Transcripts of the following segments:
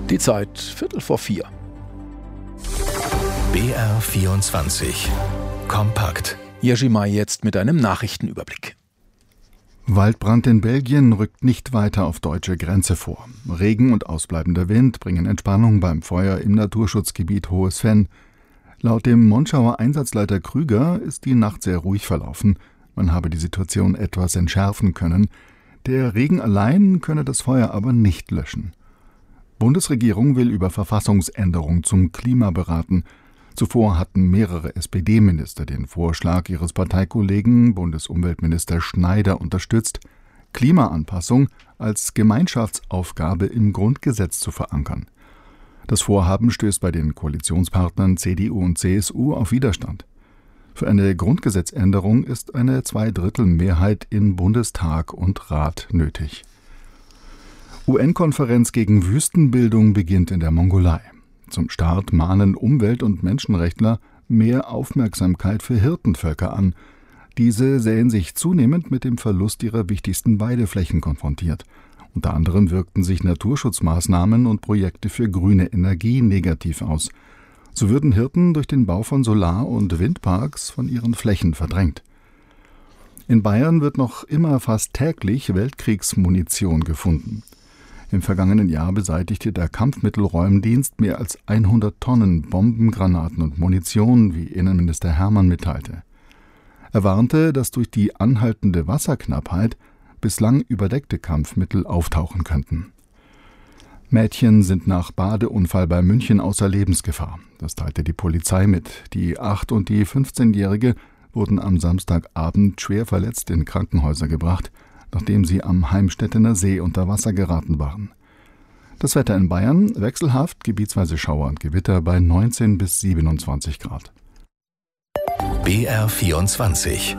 Die Zeit 3:45. BR24 kompakt. Jerzy May jetzt mit einem Nachrichtenüberblick. Waldbrand in Belgien rückt nicht weiter auf deutsche Grenze vor. Regen und ausbleibender Wind bringen Entspannung beim Feuer im Naturschutzgebiet Hohes Venn. Laut dem Monschauer Einsatzleiter Krüger ist die Nacht sehr ruhig verlaufen. Man habe die Situation etwas entschärfen können. Der Regen allein könne das Feuer aber nicht löschen. Bundesregierung will über Verfassungsänderung zum Klima beraten. Zuvor hatten mehrere SPD-Minister den Vorschlag ihres Parteikollegen Bundesumweltminister Schneider unterstützt, Klimaanpassung als Gemeinschaftsaufgabe im Grundgesetz zu verankern. Das Vorhaben stößt bei den Koalitionspartnern CDU und CSU auf Widerstand. Für eine Grundgesetzänderung ist eine Zweidrittelmehrheit in Bundestag und Rat nötig. UN-Konferenz gegen Wüstenbildung beginnt in der Mongolei. Zum Start mahnen Umwelt- und Menschenrechtler mehr Aufmerksamkeit für Hirtenvölker an. Diese sehen sich zunehmend mit dem Verlust ihrer wichtigsten Weideflächen konfrontiert. Unter anderem wirkten sich Naturschutzmaßnahmen und Projekte für grüne Energie negativ aus. So würden Hirten durch den Bau von Solar- und Windparks von ihren Flächen verdrängt. In Bayern wird noch immer fast täglich Weltkriegsmunition gefunden. Im vergangenen Jahr beseitigte der Kampfmittelräumdienst mehr als 100 Tonnen Bomben, Granaten und Munition, wie Innenminister Hermann mitteilte. Er warnte, dass durch die anhaltende Wasserknappheit bislang überdeckte Kampfmittel auftauchen könnten. Mädchen sind nach Badeunfall bei München außer Lebensgefahr. Das teilte die Polizei mit. Die 8- und die 15-Jährige wurden am Samstagabend schwer verletzt in Krankenhäuser gebracht, nachdem sie am Heimstettener See unter Wasser geraten waren. Das Wetter in Bayern wechselhaft, gebietsweise Schauer und Gewitter bei 19 bis 27 Grad. BR24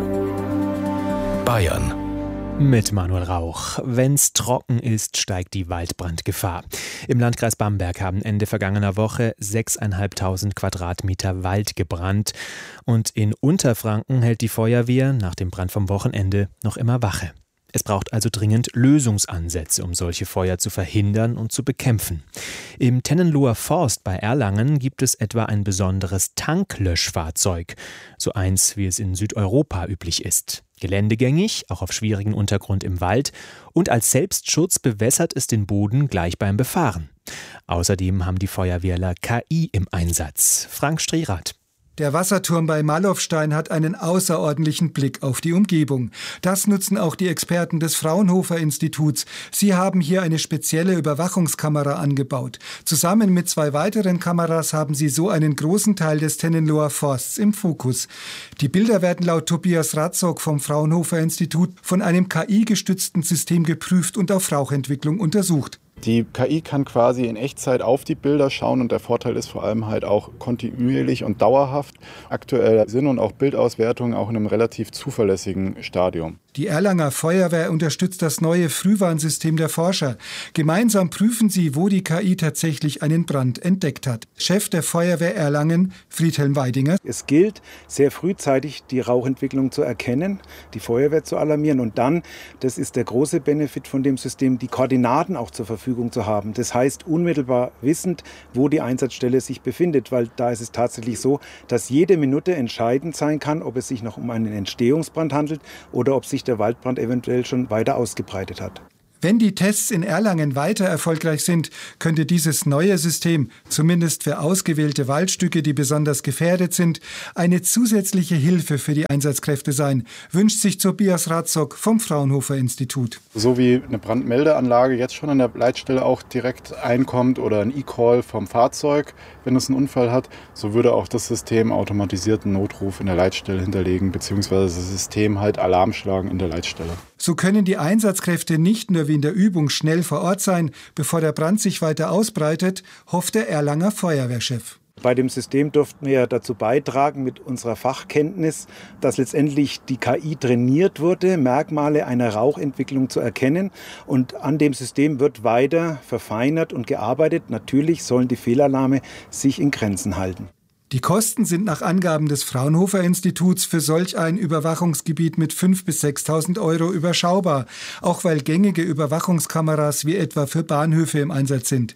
Bayern. Mit Manuel Rauch. Wenn's trocken ist, steigt die Waldbrandgefahr. Im Landkreis Bamberg haben Ende vergangener Woche 6.500 Quadratmeter Wald gebrannt. Und in Unterfranken hält die Feuerwehr nach dem Brand vom Wochenende noch immer Wache. Es braucht also dringend Lösungsansätze, um solche Feuer zu verhindern und zu bekämpfen. Im Tennenloher Forst bei Erlangen gibt es etwa ein besonderes Tanklöschfahrzeug. So eins, wie es in Südeuropa üblich ist. Geländegängig, auch auf schwierigen Untergrund im Wald, und als Selbstschutz bewässert es den Boden gleich beim Befahren. Außerdem haben die Feuerwehrler KI im Einsatz. Frank Strierath. Der Wasserturm bei Malofstein hat einen außerordentlichen Blick auf die Umgebung. Das nutzen auch die Experten des Fraunhofer-Instituts. Sie haben hier eine spezielle Überwachungskamera angebaut. Zusammen mit 2 weiteren Kameras haben sie so einen großen Teil des Tennenloher Forsts im Fokus. Die Bilder werden laut Tobias Ratzok vom Fraunhofer-Institut von einem KI-gestützten System geprüft und auf Rauchentwicklung untersucht. Die KI kann quasi in Echtzeit auf die Bilder schauen und der Vorteil ist vor allem halt auch kontinuierlich und dauerhaft. Aktuell Sinn- und auch Bildauswertung auch in einem relativ zuverlässigen Stadium. Die Erlanger Feuerwehr unterstützt das neue Frühwarnsystem der Forscher. Gemeinsam prüfen sie, wo die KI tatsächlich einen Brand entdeckt hat. Chef der Feuerwehr Erlangen, Friedhelm Weidinger. Es gilt, sehr frühzeitig die Rauchentwicklung zu erkennen, die Feuerwehr zu alarmieren und dann, das ist der große Benefit von dem System, die Koordinaten auch zur Verfügung zu haben. Das heißt, unmittelbar wissend, wo die Einsatzstelle sich befindet, weil da ist es tatsächlich so, dass jede Minute entscheidend sein kann, ob es sich noch um einen Entstehungsbrand handelt oder ob sich der Waldbrand eventuell schon weiter ausgebreitet hat. Wenn die Tests in Erlangen weiter erfolgreich sind, könnte dieses neue System, zumindest für ausgewählte Waldstücke, die besonders gefährdet sind, eine zusätzliche Hilfe für die Einsatzkräfte sein, wünscht sich Tobias Ratzok vom Fraunhofer-Institut. So wie eine Brandmeldeanlage jetzt schon an der Leitstelle auch direkt einkommt oder ein E-Call vom Fahrzeug, wenn es einen Unfall hat, so würde auch das System automatisierten Notruf in der Leitstelle hinterlegen, beziehungsweise das System halt Alarm schlagen in der Leitstelle. So können die Einsatzkräfte nicht nur wie in der Übung schnell vor Ort sein, bevor der Brand sich weiter ausbreitet, hofft der Erlanger Feuerwehrchef. Bei dem System durften wir dazu beitragen mit unserer Fachkenntnis, dass letztendlich die KI trainiert wurde, Merkmale einer Rauchentwicklung zu erkennen. Und an dem System wird weiter verfeinert und gearbeitet. Natürlich sollen die Fehlalarme sich in Grenzen halten. Die Kosten sind nach Angaben des Fraunhofer-Instituts für solch ein Überwachungsgebiet mit 5.000 bis 6.000 € überschaubar, auch weil gängige Überwachungskameras wie etwa für Bahnhöfe im Einsatz sind.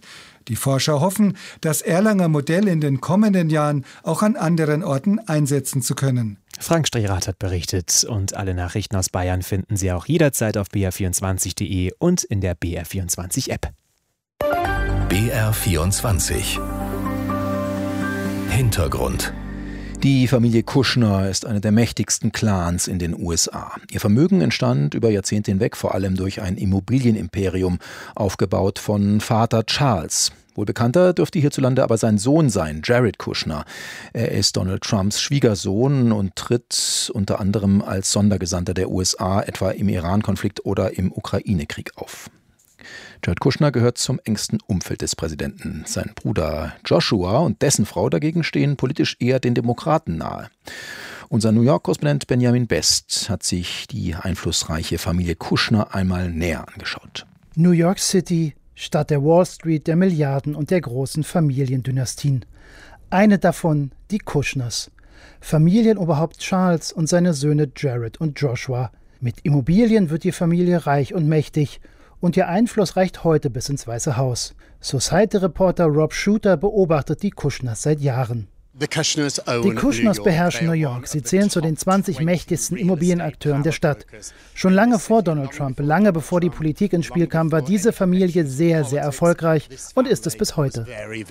Die Forscher hoffen, das Erlanger Modell in den kommenden Jahren auch an anderen Orten einsetzen zu können. Frank Strehrath hat berichtet und alle Nachrichten aus Bayern finden Sie auch jederzeit auf br24.de und in der BR24-App. BR24 Hintergrund. Die Familie Kushner ist eine der mächtigsten Clans in den USA. Ihr Vermögen entstand über Jahrzehnte hinweg vor allem durch ein Immobilienimperium, aufgebaut von Vater Charles. Wohl bekannter dürfte hierzulande aber sein Sohn sein, Jared Kushner. Er ist Donald Trumps Schwiegersohn und tritt unter anderem als Sondergesandter der USA etwa im Iran-Konflikt oder im Ukraine-Krieg auf. Jared Kushner gehört zum engsten Umfeld des Präsidenten. Sein Bruder Joshua und dessen Frau dagegen stehen politisch eher den Demokraten nahe. Unser New York-Korrespondent Benjamin Best hat sich die einflussreiche Familie Kushner einmal näher angeschaut. New York City, Stadt der Wall Street, der Milliarden und der großen Familiendynastien. Eine davon die Kushners. Familienoberhaupt Charles und seine Söhne Jared und Joshua. Mit Immobilien wird die Familie reich und mächtig. Und ihr Einfluss reicht heute bis ins Weiße Haus. Society-Reporter Rob Shooter beobachtet die Kushners seit Jahren. Die Kushners beherrschen New York. Sie zählen zu den 20 mächtigsten Immobilienakteuren der Stadt. Schon lange vor Donald Trump, lange bevor die Politik ins Spiel kam, war diese Familie sehr, sehr erfolgreich und ist es bis heute.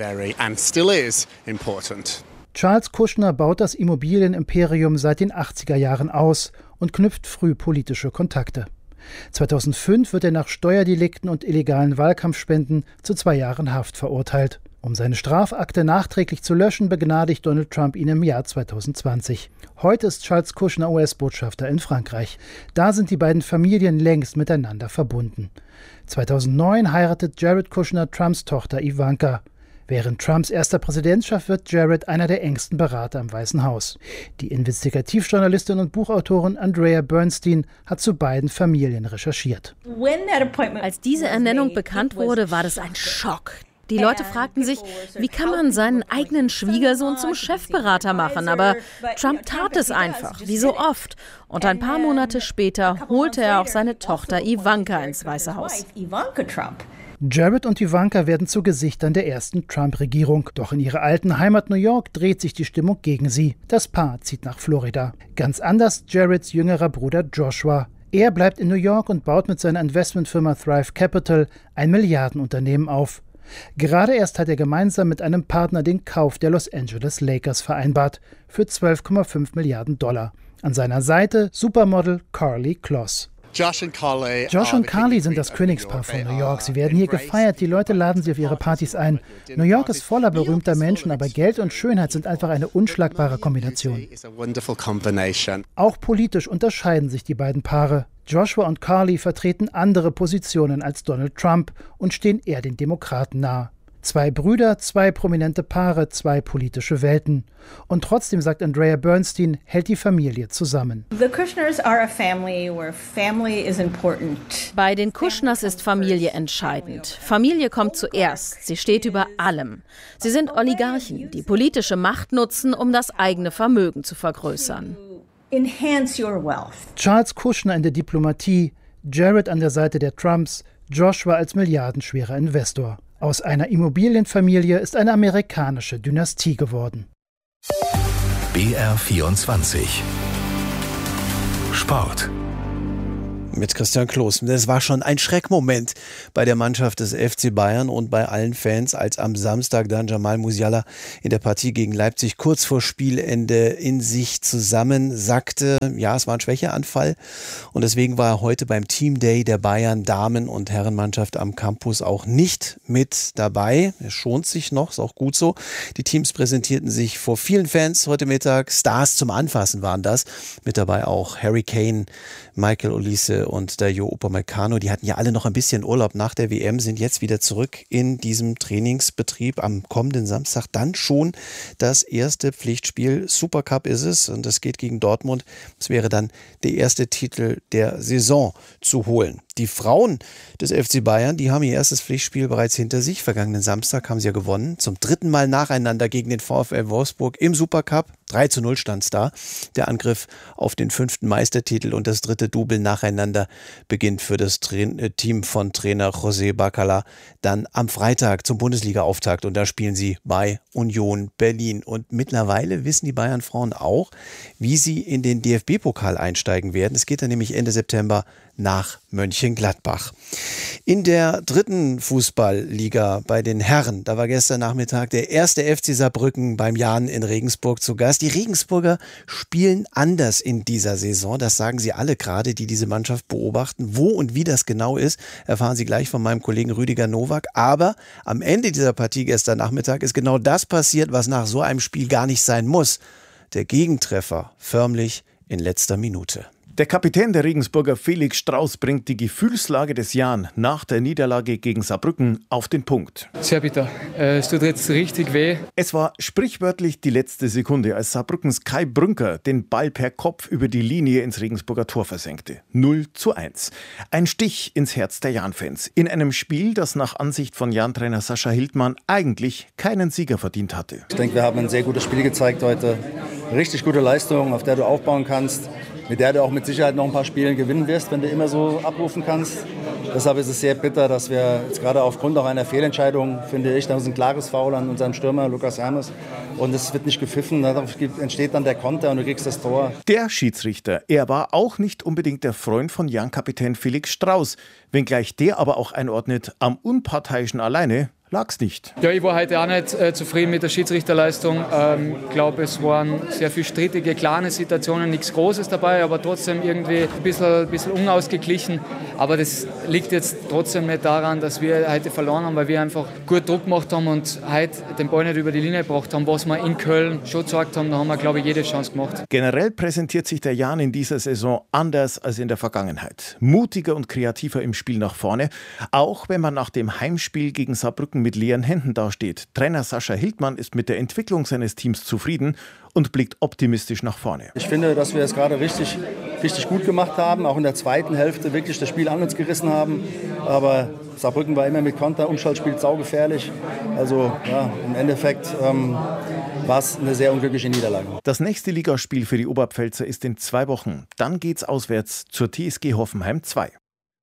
Charles Kushner baut das Immobilienimperium seit den 80er Jahren aus und knüpft früh politische Kontakte. 2005 wird er nach Steuerdelikten und illegalen Wahlkampfspenden zu 2 Jahren Haft verurteilt. Um seine Strafakte nachträglich zu löschen, begnadigt Donald Trump ihn im Jahr 2020. Heute ist Charles Kushner US-Botschafter in Frankreich. Da sind die beiden Familien längst miteinander verbunden. 2009 heiratet Jared Kushner Trumps Tochter Ivanka. Während Trumps erster Präsidentschaft wird Jared einer der engsten Berater im Weißen Haus. Die Investigativjournalistin und Buchautorin Andrea Bernstein hat zu beiden Familien recherchiert. Als diese Ernennung bekannt wurde, war das ein Schock. Die Leute fragten sich, wie kann man seinen eigenen Schwiegersohn zum Chefberater machen? Aber Trump tat es einfach, wie so oft. Und ein paar Monate später holte er auch seine Tochter Ivanka ins Weiße Haus. Jared und Ivanka werden zu Gesichtern der ersten Trump-Regierung. Doch in ihrer alten Heimat New York dreht sich die Stimmung gegen sie. Das Paar zieht nach Florida. Ganz anders Jareds jüngerer Bruder Joshua. Er bleibt in New York und baut mit seiner Investmentfirma Thrive Capital ein Milliardenunternehmen auf. Gerade erst hat er gemeinsam mit einem Partner den Kauf der Los Angeles Lakers vereinbart für $12,5 Milliarden. An seiner Seite Supermodel Karlie Kloss. Josh und Carly sind das Königspaar von New York. Sie werden hier gefeiert, die Leute laden sie auf ihre Partys ein. New York ist voller berühmter Menschen, aber Geld und Schönheit sind einfach eine unschlagbare Kombination. Auch politisch unterscheiden sich die beiden Paare. Joshua und Carly vertreten andere Positionen als Donald Trump und stehen eher den Demokraten nahe. 2 Brüder, 2 prominente Paare, 2 politische Welten. Und trotzdem, sagt Andrea Bernstein, hält die Familie zusammen. Bei den Kushners ist Familie entscheidend. Familie kommt zuerst. Sie steht über allem. Sie sind Oligarchen, die politische Macht nutzen, um das eigene Vermögen zu vergrößern. Charles Kushner in der Diplomatie, Jared an der Seite der Trumps, Joshua als milliardenschwerer Investor. Aus einer Immobilienfamilie ist eine amerikanische Dynastie geworden. BR24 Sport. Mit Christian Kloß. Das war schon ein Schreckmoment bei der Mannschaft des FC Bayern und bei allen Fans, als am Samstag dann Jamal Musiala in der Partie gegen Leipzig kurz vor Spielende in sich zusammensackte. Ja, es war ein Schwächeanfall und deswegen war er heute beim Team Day der Bayern Damen- und Herrenmannschaft am Campus auch nicht mit dabei. Er schont sich noch, ist auch gut so. Die Teams präsentierten sich vor vielen Fans heute Mittag. Stars zum Anfassen waren das. Mit dabei auch Harry Kane, Michael Olise und Dayo Upamecano, die hatten ja alle noch ein bisschen Urlaub nach der WM, sind jetzt wieder zurück in diesem Trainingsbetrieb. Am kommenden Samstag dann schon das erste Pflichtspiel. Supercup ist es und es geht gegen Dortmund. Es wäre dann der erste Titel der Saison zu holen. Die Frauen des FC Bayern, die haben ihr erstes Pflichtspiel bereits hinter sich. Vergangenen Samstag haben sie ja gewonnen. Zum 3. Mal nacheinander gegen den VfL Wolfsburg im Supercup. 3:0 stand es da. Der Angriff auf den 5. Meistertitel und das 3. Double nacheinander beginnt für das Team von Trainer José Bacala dann am Freitag zum Bundesliga-Auftakt. Und da spielen sie bei Union Berlin. Und mittlerweile wissen die Bayern-Frauen auch, wie sie in den DFB-Pokal einsteigen werden. Es geht dann nämlich Ende September nach Mönchengladbach. In der 3. Fußballliga bei den Herren, da war gestern Nachmittag der 1. FC Saarbrücken beim Jan in Regensburg zu Gast. Die Regensburger spielen anders in dieser Saison. Das sagen sie alle gerade, die diese Mannschaft beobachten. Wo und wie das genau ist, erfahren Sie gleich von meinem Kollegen Rüdiger Nowak. Aber am Ende dieser Partie gestern Nachmittag ist genau das passiert, was nach so einem Spiel gar nicht sein muss. Der Gegentreffer förmlich in letzter Minute. Der Kapitän der Regensburger Felix Strauß bringt die Gefühlslage des Jan nach der Niederlage gegen Saarbrücken auf den Punkt. Sehr bitter. Es tut jetzt richtig weh. Es war sprichwörtlich die letzte Sekunde, als Saarbrückens Kai Brünker den Ball per Kopf über die Linie ins Regensburger Tor versenkte. 0:1. Ein Stich ins Herz der Jan-Fans. In einem Spiel, das nach Ansicht von Jan-Trainer Sascha Hildmann eigentlich keinen Sieger verdient hatte. Ich denke, wir haben ein sehr gutes Spiel gezeigt heute. Richtig gute Leistung, auf der du aufbauen kannst. Mit der du auch mit Sicherheit noch ein paar Spiele gewinnen wirst, wenn du immer so abrufen kannst. Deshalb ist es sehr bitter, dass wir jetzt gerade aufgrund auch einer Fehlentscheidung, finde ich, da ist ein klares Foul an unserem Stürmer Lukas Hermes und es wird nicht gepfiffen, da entsteht dann der Konter und du kriegst das Tor. Der Schiedsrichter, er war auch nicht unbedingt der Freund von Jan-Kapitän Felix Strauß, wenngleich der aber auch einordnet, am Unparteiischen alleine lag's nicht. Ja, ich war heute auch nicht zufrieden mit der Schiedsrichterleistung. Ich glaube, es waren sehr viele strittige, kleine Situationen, nichts Großes dabei, aber trotzdem irgendwie ein bisschen unausgeglichen. Aber das liegt jetzt trotzdem nicht daran, dass wir heute verloren haben, weil wir einfach gut Druck gemacht haben und heute den Ball nicht über die Linie gebracht haben, was wir in Köln schon gesagt haben. Da haben wir, glaube ich, jede Chance gemacht. Generell präsentiert sich der Jan in dieser Saison anders als in der Vergangenheit. Mutiger und kreativer im Spiel nach vorne, auch wenn man nach dem Heimspiel gegen Saarbrücken mit leeren Händen dasteht. Trainer Sascha Hildmann ist mit der Entwicklung seines Teams zufrieden und blickt optimistisch nach vorne. Ich finde, dass wir es gerade richtig gut gemacht haben, auch in der zweiten Hälfte wirklich das Spiel an uns gerissen haben. Aber Saarbrücken war immer mit Konter, Umschaltspiel saugefährlich. Also ja, im Endeffekt war es eine sehr unglückliche Niederlage. Das nächste Ligaspiel für die Oberpfälzer ist in 2 Wochen. Dann geht's auswärts zur TSG Hoffenheim 2.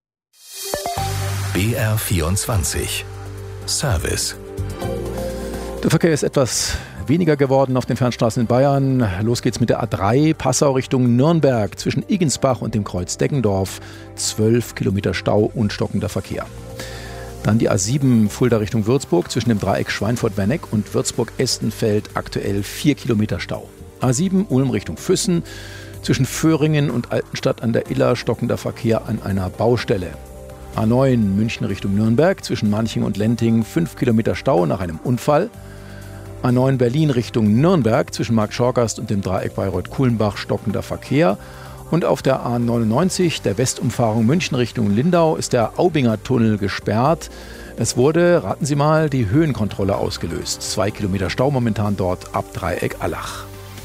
BR24 Service. Der Verkehr ist etwas weniger geworden auf den Fernstraßen in Bayern. Los geht's mit der A3 Passau Richtung Nürnberg zwischen Igensbach und dem Kreuz Deggendorf. 12 Kilometer Stau und stockender Verkehr. Dann die A7 Fulda Richtung Würzburg zwischen dem Dreieck Schweinfurt-Werneck und Würzburg-Estenfeld aktuell 4 Kilometer Stau. A7 Ulm Richtung Füssen zwischen Föhringen und Altenstadt an der Iller stockender Verkehr an einer Baustelle. A9 München Richtung Nürnberg zwischen Manching und Lenting 5 Kilometer Stau nach einem Unfall. A9 Berlin Richtung Nürnberg zwischen Marktschorgast und dem Dreieck Bayreuth-Kuhlenbach stockender Verkehr. Und auf der A99 der Westumfahrung München Richtung Lindau ist der Aubinger Tunnel gesperrt. Es wurde, raten Sie mal, die Höhenkontrolle ausgelöst. 2 Kilometer Stau momentan dort ab Dreieck Allach.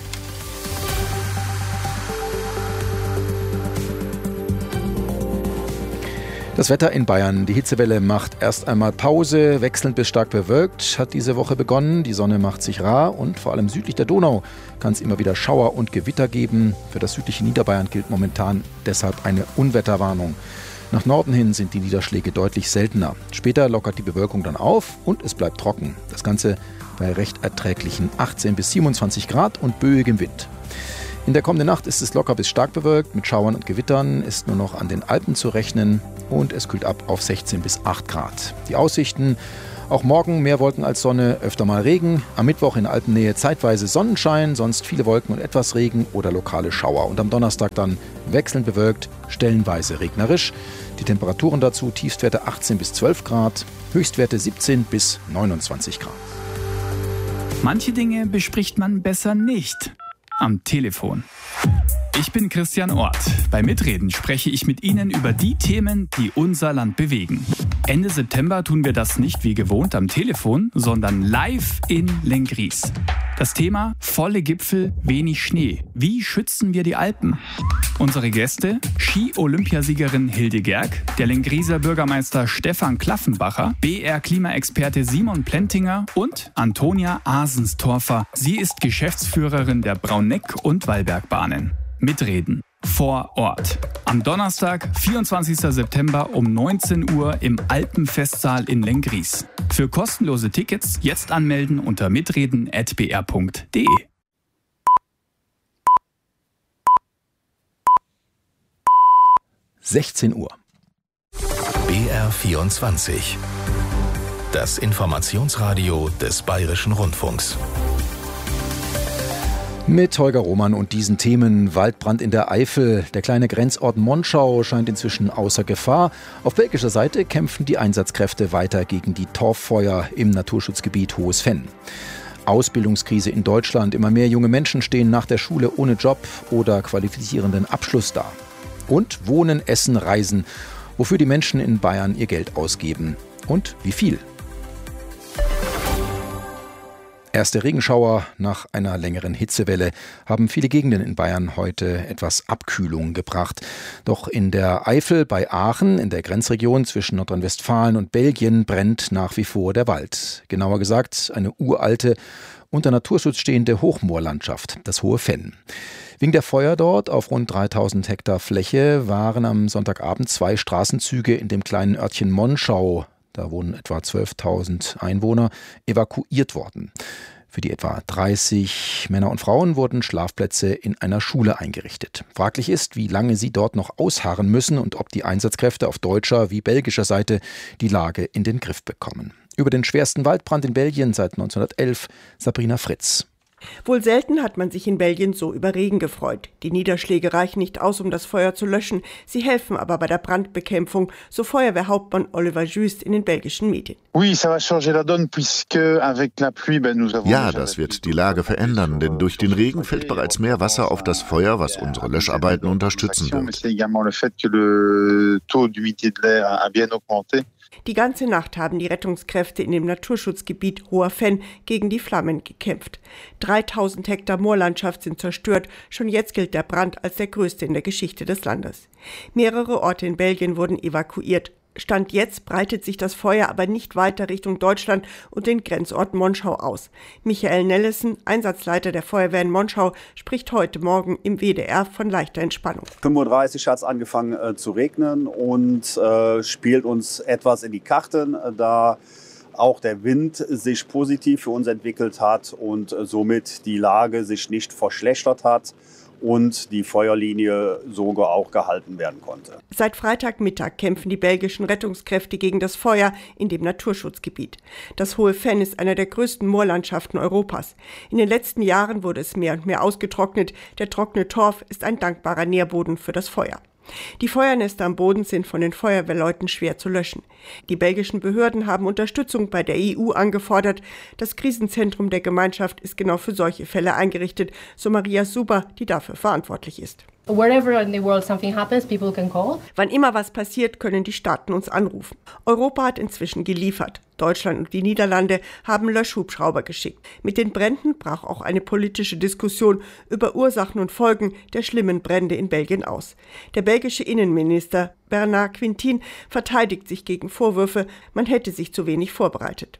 Das Wetter in Bayern. Die Hitzewelle macht erst einmal Pause. Wechselnd bis stark bewölkt hat diese Woche begonnen. Die Sonne macht sich rar und vor allem südlich der Donau kann es immer wieder Schauer und Gewitter geben. Für das südliche Niederbayern gilt momentan deshalb eine Unwetterwarnung. Nach Norden hin sind die Niederschläge deutlich seltener. Später lockert die Bewölkung dann auf und es bleibt trocken. Das Ganze bei recht erträglichen 18 bis 27 Grad und böigem Wind. In der kommenden Nacht ist es locker bis stark bewölkt. Mit Schauern und Gewittern ist nur noch an den Alpen zu rechnen und es kühlt ab auf 16 bis 8 Grad. Die Aussichten: auch morgen mehr Wolken als Sonne, öfter mal Regen. Am Mittwoch in Alpennähe zeitweise Sonnenschein, sonst viele Wolken und etwas Regen oder lokale Schauer. Und am Donnerstag dann wechselnd bewölkt, stellenweise regnerisch. Die Temperaturen dazu: Tiefstwerte 18 bis 12 Grad, Höchstwerte 17 bis 29 Grad. Manche Dinge bespricht man besser nicht am Telefon. Ich bin Christian Ort. Bei Mitreden spreche ich mit Ihnen über die Themen, die unser Land bewegen. Ende September tun wir das nicht wie gewohnt am Telefon, sondern live in Lenggries. Das Thema: volle Gipfel, wenig Schnee. Wie schützen wir die Alpen? Unsere Gäste: Ski-Olympiasiegerin Hilde Gerg, der Lengrieser Bürgermeister Stefan Klaffenbacher, BR-Klimaexperte Simon Plentinger und Antonia Asenstorfer. Sie ist Geschäftsführerin der Brauneck- und Wallbergbahnen. Mitreden vor Ort. Am Donnerstag, 24. September um 19 Uhr im Alpenfestsaal in Lenggries. Für kostenlose Tickets jetzt anmelden unter mitreden@br.de. (16 Uhr). BR24. Das Informationsradio des Bayerischen Rundfunks. Mit Holger Roman und diesen Themen: Waldbrand in der Eifel. Der kleine Grenzort Monschau scheint inzwischen außer Gefahr. Auf belgischer Seite kämpfen die Einsatzkräfte weiter gegen die Torffeuer im Naturschutzgebiet Hohes Venn. Ausbildungskrise in Deutschland. Immer mehr junge Menschen stehen nach der Schule ohne Job oder qualifizierenden Abschluss da. Und Wohnen, Essen, Reisen. Wofür die Menschen in Bayern ihr Geld ausgeben. Und wie viel? Erste Regenschauer nach einer längeren Hitzewelle haben viele Gegenden in Bayern heute etwas Abkühlung gebracht. Doch in der Eifel bei Aachen, in der Grenzregion zwischen Nordrhein-Westfalen und Belgien, brennt nach wie vor der Wald. Genauer gesagt eine uralte, unter Naturschutz stehende Hochmoorlandschaft, das Hohe Venn. Wegen der Feuer dort auf rund 3000 Hektar Fläche waren am Sonntagabend 2 Straßenzüge in dem kleinen Örtchen Monschau, da wohnen etwa 12.000 Einwohner, evakuiert worden. Für die etwa 30 Männer und Frauen wurden Schlafplätze in einer Schule eingerichtet. Fraglich ist, wie lange sie dort noch ausharren müssen und ob die Einsatzkräfte auf deutscher wie belgischer Seite die Lage in den Griff bekommen. Über den schwersten Waldbrand in Belgien seit 1911, Sabrina Fritz. Wohl selten hat man sich in Belgien so über Regen gefreut. Die Niederschläge reichen nicht aus, um das Feuer zu löschen. Sie helfen aber bei der Brandbekämpfung, so Feuerwehrhauptmann Oliver Just in den belgischen Medien. Ja, das wird die Lage verändern, denn durch den Regen fällt bereits mehr Wasser auf das Feuer, was unsere Löscharbeiten unterstützen wird. Die ganze Nacht haben die Rettungskräfte in dem Naturschutzgebiet Hoher Venn gegen die Flammen gekämpft. 3000 Hektar Moorlandschaft sind zerstört. Schon jetzt gilt der Brand als der größte in der Geschichte des Landes. Mehrere Orte in Belgien wurden evakuiert. Stand jetzt breitet sich das Feuer aber nicht weiter Richtung Deutschland und den Grenzort Monschau aus. Michael Nellesen, Einsatzleiter der Feuerwehr in Monschau, spricht heute Morgen im WDR von leichter Entspannung. 5:30 Uhr hat es angefangen zu regnen und spielt uns etwas in die Karten, da auch der Wind sich positiv für uns entwickelt hat und somit die Lage sich nicht verschlechtert hat und die Feuerlinie sogar auch gehalten werden konnte. Seit Freitagmittag kämpfen die belgischen Rettungskräfte gegen das Feuer in dem Naturschutzgebiet. Das Hohe Venn ist einer der größten Moorlandschaften Europas. In den letzten Jahren wurde es mehr und mehr ausgetrocknet. Der trockene Torf ist ein dankbarer Nährboden für das Feuer. Die Feuernester am Boden sind von den Feuerwehrleuten schwer zu löschen. Die belgischen Behörden haben Unterstützung bei der EU angefordert. Das Krisenzentrum der Gemeinschaft ist genau für solche Fälle eingerichtet, so Maria Suber, die dafür verantwortlich ist. Wherever in the world something happens, people can call. Wann immer was passiert, können die Staaten uns anrufen. Europa hat inzwischen geliefert. Deutschland und die Niederlande haben Löschhubschrauber geschickt. Mit den Bränden brach auch eine politische Diskussion über Ursachen und Folgen der schlimmen Brände in Belgien aus. Der belgische Innenminister Bernard Quintin verteidigt sich gegen Vorwürfe, man hätte sich zu wenig vorbereitet.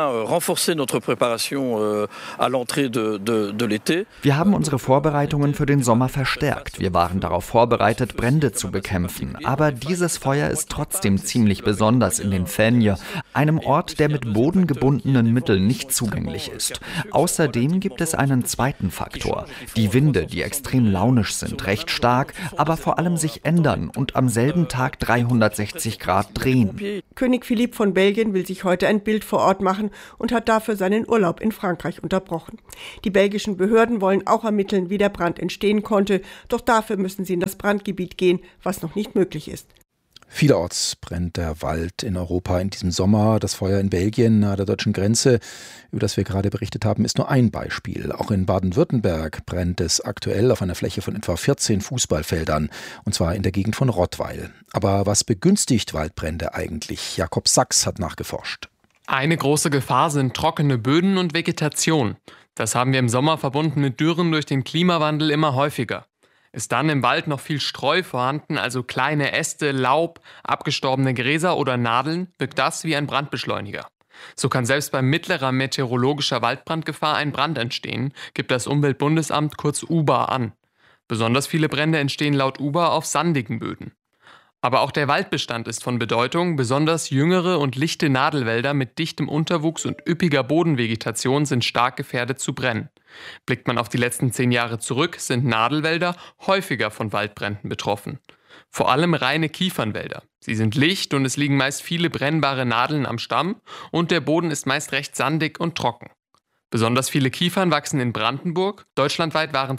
Wir haben unsere Vorbereitungen für den Sommer verstärkt. Wir waren darauf vorbereitet, Brände zu bekämpfen. Aber dieses Feuer ist trotzdem ziemlich besonders in den Fenje, einem Ort, der mit bodengebundenen Mitteln nicht zugänglich ist. Außerdem gibt es einen zweiten Faktor. Die Winde, die extrem launisch sind, recht stark, aber vor allem sich ändern und am selben Tag 360 Grad drehen. König Philipp von Belgien will sich heute ein Bild vor Ort machen und hat dafür seinen Urlaub in Frankreich unterbrochen. Die belgischen Behörden wollen auch ermitteln, wie der Brand entstehen konnte, doch dafür müssen sie in das Brandgebiet gehen, was noch nicht möglich ist. Vielerorts brennt der Wald in Europa in diesem Sommer. Das Feuer in Belgien nahe der deutschen Grenze, über das wir gerade berichtet haben, ist nur ein Beispiel. Auch in Baden-Württemberg brennt es aktuell auf einer Fläche von etwa 14 Fußballfeldern, und zwar in der Gegend von Rottweil. Aber was begünstigt Waldbrände eigentlich? Jakob Sachs hat nachgeforscht. Eine große Gefahr sind trockene Böden und Vegetation. Das haben wir im Sommer verbunden mit Dürren durch den Klimawandel immer häufiger. Ist dann im Wald noch viel Streu vorhanden, also kleine Äste, Laub, abgestorbene Gräser oder Nadeln, wirkt das wie ein Brandbeschleuniger. So kann selbst bei mittlerer meteorologischer Waldbrandgefahr ein Brand entstehen, gibt das Umweltbundesamt kurz UBA an. Besonders viele Brände entstehen laut UBA auf sandigen Böden. Aber auch der Waldbestand ist von Bedeutung. Besonders jüngere und lichte Nadelwälder mit dichtem Unterwuchs und üppiger Bodenvegetation sind stark gefährdet zu brennen. Blickt man auf die letzten 10 Jahre zurück, sind Nadelwälder häufiger von Waldbränden betroffen. Vor allem reine Kiefernwälder. Sie sind licht und es liegen meist viele brennbare Nadeln am Stamm und der Boden ist meist recht sandig und trocken. Besonders viele Kiefern wachsen in Brandenburg. Deutschlandweit waren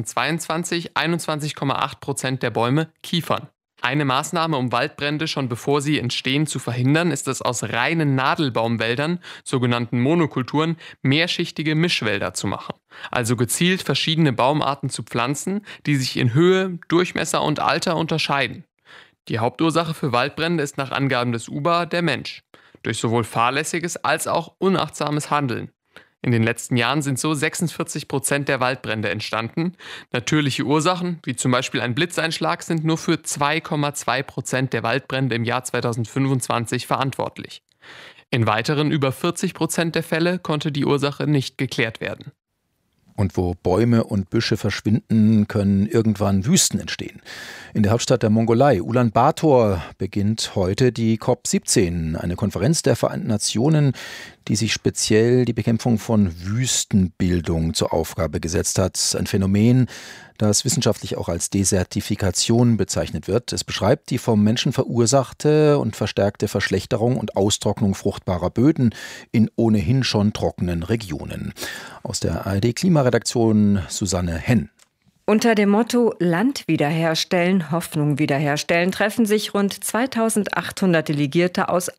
2022 21,8% der Bäume Kiefern. Eine Maßnahme, um Waldbrände schon bevor sie entstehen zu verhindern, ist es, aus reinen Nadelbaumwäldern, sogenannten Monokulturen, mehrschichtige Mischwälder zu machen. Also gezielt verschiedene Baumarten zu pflanzen, die sich in Höhe, Durchmesser und Alter unterscheiden. Die Hauptursache für Waldbrände ist nach Angaben des UBA der Mensch, durch sowohl fahrlässiges als auch unachtsames Handeln. In den letzten Jahren sind so 46% der Waldbrände entstanden. Natürliche Ursachen, wie zum Beispiel ein Blitzeinschlag, sind nur für 2,2% der Waldbrände im Jahr 2025 verantwortlich. In weiteren über 40% der Fälle konnte die Ursache nicht geklärt werden. Und wo Bäume und Büsche verschwinden, können irgendwann Wüsten entstehen. In der Hauptstadt der Mongolei, Ulaanbaatar, beginnt heute die COP17, eine Konferenz der Vereinten Nationen, die sich speziell die Bekämpfung von Wüstenbildung zur Aufgabe gesetzt hat. Ein Phänomen, das wissenschaftlich auch als Desertifikation bezeichnet wird. Es beschreibt die vom Menschen verursachte und verstärkte Verschlechterung und Austrocknung fruchtbarer Böden in ohnehin schon trockenen Regionen. Aus der ARD-Klimaredaktion Susanne Henn. Unter dem Motto Land wiederherstellen, Hoffnung wiederherstellen treffen sich rund 2800 Delegierte aus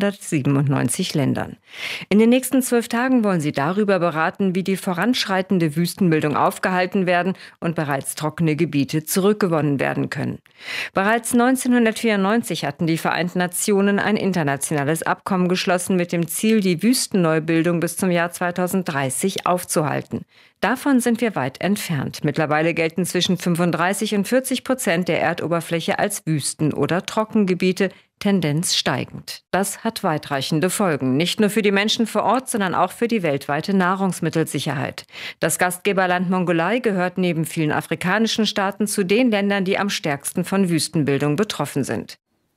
197 Ländern. In den nächsten 12 Tagen wollen sie darüber beraten, wie die voranschreitende Wüstenbildung aufgehalten werden und bereits trockene Gebiete zurückgewonnen werden können. Bereits 1994 hatten die Vereinten Nationen ein internationales Abkommen geschlossen mit dem Ziel, die Wüstenneubildung bis zum Jahr 2030 aufzuhalten. Davon sind wir weit entfernt. Mittlerweile gelten zwischen 35 und 40% der Erdoberfläche als Wüsten- oder Trockengebiete, Tendenz steigend. Das hat weitreichende Folgen, nicht nur für die Menschen vor Ort, sondern auch für die weltweite Nahrungsmittelsicherheit. Das Gastgeberland Mongolei gehört neben vielen afrikanischen Staaten zu den Ländern, die am stärksten von Wüstenbildung betroffen sind.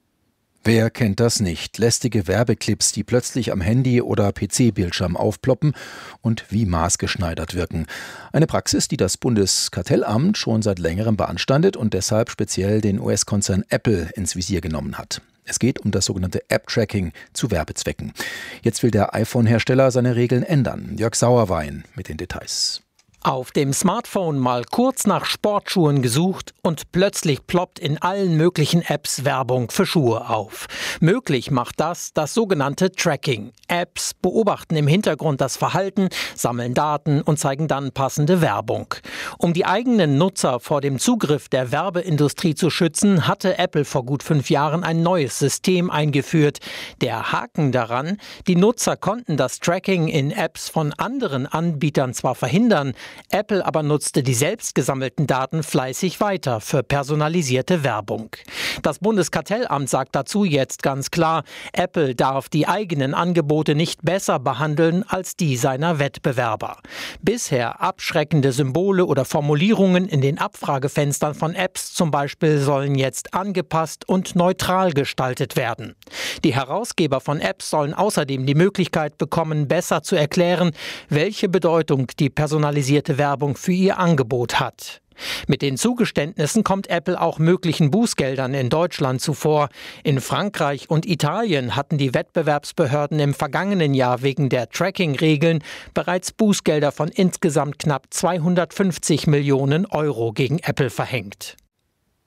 Wer kennt das nicht? Lästige Werbeclips, die plötzlich am Handy- oder PC-Bildschirm aufploppen und wie maßgeschneidert wirken. Eine Praxis, die das Bundeskartellamt schon seit längerem beanstandet und deshalb speziell den US-Konzern Apple ins Visier genommen hat. Es geht um das sogenannte App-Tracking zu Werbezwecken. Jetzt will der iPhone-Hersteller seine Regeln ändern. Jörg Sauerwein mit den Details. Auf dem Smartphone mal kurz nach Sportschuhen gesucht und plötzlich ploppt in allen möglichen Apps Werbung für Schuhe auf. Möglich macht das sogenannte Tracking. Apps beobachten im Hintergrund das Verhalten, sammeln Daten und zeigen dann passende Werbung. Um die eigenen Nutzer vor dem Zugriff der Werbeindustrie zu schützen, hatte Apple vor gut 5 Jahren ein neues System eingeführt. Der Haken daran: Die Nutzer konnten das Tracking in Apps von anderen Anbietern zwar verhindern, Apple aber nutzte die selbst gesammelten Daten fleißig weiter für personalisierte Werbung. Das Bundeskartellamt sagt dazu jetzt ganz klar, Apple darf die eigenen Angebote nicht besser behandeln als die seiner Wettbewerber. Bisher abschreckende Symbole oder Formulierungen in den Abfragefenstern von Apps zum Beispiel sollen jetzt angepasst und neutral gestaltet werden. Die Herausgeber von Apps sollen außerdem die Möglichkeit bekommen, besser zu erklären, welche Bedeutung die personalisierte Werbung für ihr Angebot hat. Mit den Zugeständnissen kommt Apple auch möglichen Bußgeldern in Deutschland zuvor. In Frankreich und Italien hatten die Wettbewerbsbehörden im vergangenen Jahr wegen der Tracking-Regeln bereits Bußgelder von insgesamt knapp 250 Millionen Euro gegen Apple verhängt.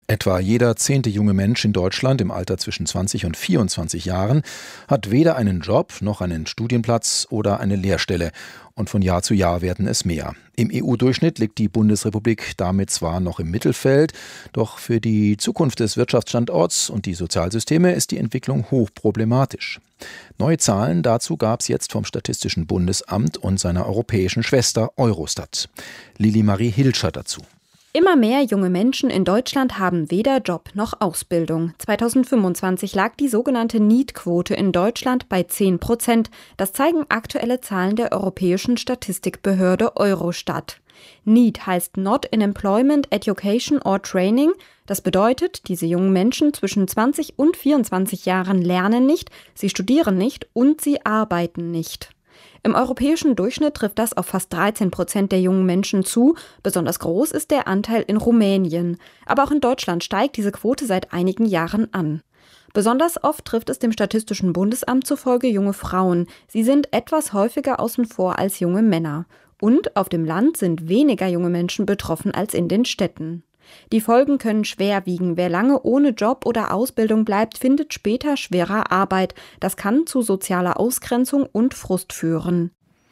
Etwa jeder 10. junge Mensch in Deutschland im Alter zwischen 20 und 24 Jahren hat weder einen Job noch einen Studienplatz oder eine Lehrstelle. Und von Jahr zu Jahr werden es mehr. Im EU-Durchschnitt liegt die Bundesrepublik damit zwar noch im Mittelfeld, doch für die Zukunft des Wirtschaftsstandorts und die Sozialsysteme ist die Entwicklung hochproblematisch. Neue Zahlen dazu gab es jetzt vom Statistischen Bundesamt und seiner europäischen Schwester Eurostat. Lili Marie Hilscher dazu. Immer mehr junge Menschen in Deutschland haben weder Job noch Ausbildung. 2025 lag die sogenannte NEET-Quote in Deutschland bei 10%. Das zeigen aktuelle Zahlen der europäischen Statistikbehörde Eurostat. NEET heißt Not in Employment, Education or Training. Das bedeutet, diese jungen Menschen zwischen 20 und 24 Jahren lernen nicht, sie studieren nicht und sie arbeiten nicht. Im europäischen Durchschnitt trifft das auf fast 13% der jungen Menschen zu. Besonders groß ist der Anteil in Rumänien. Aber auch in Deutschland steigt diese Quote seit einigen Jahren an. Besonders oft trifft es dem Statistischen Bundesamt zufolge junge Frauen. Sie sind etwas häufiger außen vor als junge Männer. Und auf dem Land sind weniger junge Menschen betroffen als in den Städten. Die Folgen können schwer wiegen. Wer lange ohne Job oder Ausbildung bleibt, findet später schwerer Arbeit. Das kann zu sozialer Ausgrenzung und Frust führen.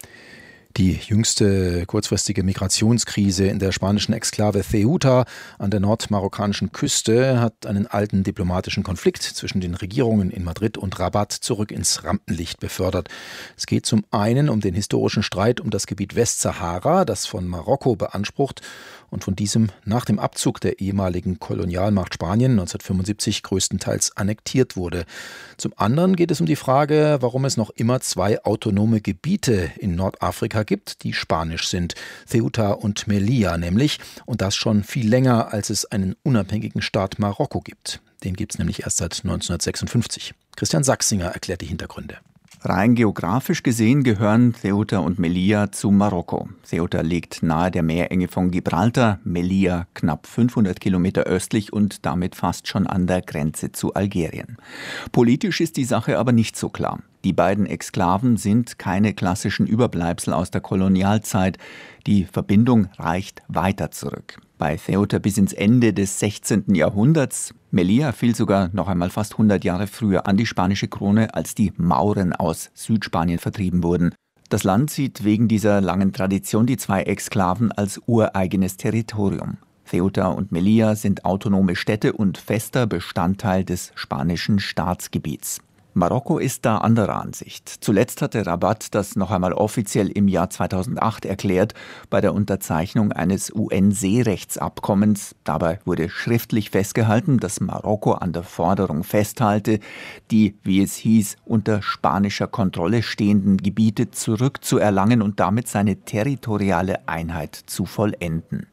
Die jüngste kurzfristige Migrationskrise in der spanischen Exklave Ceuta an der nordmarokkanischen Küste hat einen alten diplomatischen Konflikt zwischen den Regierungen in Madrid und Rabat zurück ins Rampenlicht befördert. Es geht zum einen um den historischen Streit um das Gebiet Westsahara, das von Marokko beansprucht und von diesem nach dem Abzug der ehemaligen Kolonialmacht Spanien 1975 größtenteils annektiert wurde. Zum anderen geht es um die Frage, warum es noch immer 2 autonome Gebiete in Nordafrika gibt, die spanisch sind, Ceuta und Melilla nämlich, und das schon viel länger, als es einen unabhängigen Staat Marokko gibt. Den gibt es nämlich erst seit 1956. Christian Sachsinger erklärt die Hintergründe. Rein geografisch gesehen gehören Ceuta und Melilla zu Marokko. Ceuta liegt nahe der Meerenge von Gibraltar, Melilla knapp 500 Kilometer östlich und damit fast schon an der Grenze zu Algerien. Politisch ist die Sache aber nicht so klar. Die beiden Exklaven sind keine klassischen Überbleibsel aus der Kolonialzeit. Die Verbindung reicht weiter zurück. Bei Ceuta bis ins Ende des 16. Jahrhunderts. Melilla fiel sogar noch einmal fast 100 Jahre früher an die spanische Krone, als die Mauren aus Südspanien vertrieben wurden. Das Land sieht wegen dieser langen Tradition die 2 Exklaven als ureigenes Territorium. Ceuta und Melilla sind autonome Städte und fester Bestandteil des spanischen Staatsgebiets. Marokko ist da anderer Ansicht. Zuletzt hatte Rabat das noch einmal offiziell im Jahr 2008 erklärt, bei der Unterzeichnung eines UN-Seerechtsabkommens. Dabei wurde schriftlich festgehalten, dass Marokko an der Forderung festhalte, die, wie es hieß, unter spanischer Kontrolle stehenden Gebiete zurückzuerlangen und damit seine territoriale Einheit zu vollenden.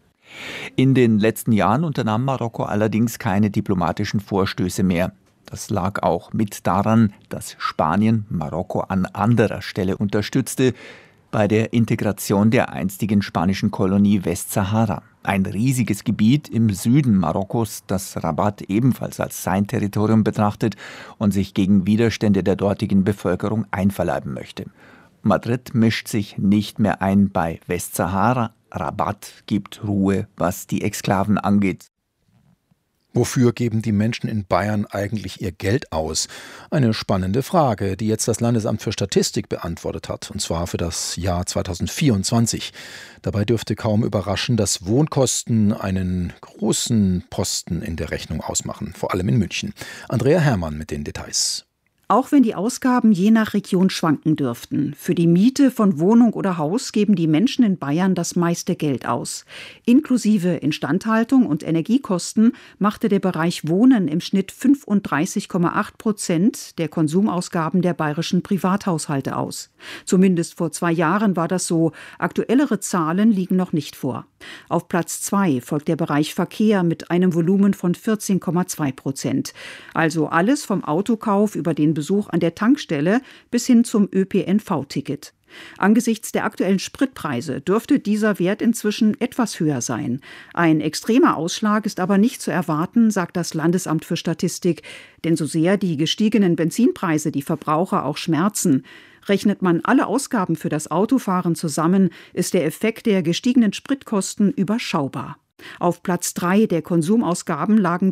In den letzten Jahren unternahm Marokko allerdings keine diplomatischen Vorstöße mehr. Das lag auch mit daran, dass Spanien Marokko an anderer Stelle unterstützte, bei der Integration der einstigen spanischen Kolonie Westsahara. Ein riesiges Gebiet im Süden Marokkos, das Rabat ebenfalls als sein Territorium betrachtet und sich gegen Widerstände der dortigen Bevölkerung einverleiben möchte. Madrid mischt sich nicht mehr ein bei Westsahara. Rabat gibt Ruhe, was die Exklaven angeht. Wofür geben die Menschen in Bayern eigentlich ihr Geld aus? Eine spannende Frage, die jetzt das Landesamt für Statistik beantwortet hat, und zwar für das Jahr 2024. Dabei dürfte kaum überraschen, dass Wohnkosten einen großen Posten in der Rechnung ausmachen, vor allem in München. Andrea Herrmann mit den Details. Auch wenn die Ausgaben je nach Region schwanken dürften. Für die Miete von Wohnung oder Haus geben die Menschen in Bayern das meiste Geld aus. Inklusive Instandhaltung und Energiekosten machte der Bereich Wohnen im Schnitt 35,8% der Konsumausgaben der bayerischen Privathaushalte aus. Zumindest vor 2 Jahren war das so. Aktuellere Zahlen liegen noch nicht vor. Auf Platz 2 folgt der Bereich Verkehr mit einem Volumen von 14,2%. Also alles vom Autokauf über den Besuch an der Tankstelle bis hin zum ÖPNV-Ticket. Angesichts der aktuellen Spritpreise dürfte dieser Wert inzwischen etwas höher sein. Ein extremer Ausschlag ist aber nicht zu erwarten, sagt das Landesamt für Statistik. Denn so sehr die gestiegenen Benzinpreise die Verbraucher auch schmerzen, rechnet man alle Ausgaben für das Autofahren zusammen, ist der Effekt der gestiegenen Spritkosten überschaubar. Auf Platz 3 der Konsumausgaben lagen